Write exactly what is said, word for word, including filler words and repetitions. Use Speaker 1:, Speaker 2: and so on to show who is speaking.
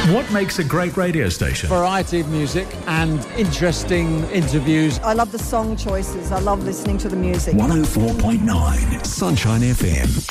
Speaker 1: What makes a great radio station?
Speaker 2: Variety of music and interesting interviews.
Speaker 3: I love the song choices. I love listening to the music.
Speaker 4: one oh four point nine Sunshine F M.